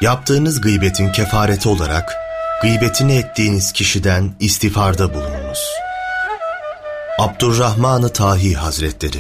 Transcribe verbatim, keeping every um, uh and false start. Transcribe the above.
Yaptığınız gıybetin kefareti olarak gıybetini ettiğiniz kişiden istiğfarda bulununuz. Abdurrahman-ı Tahi Hazretleri.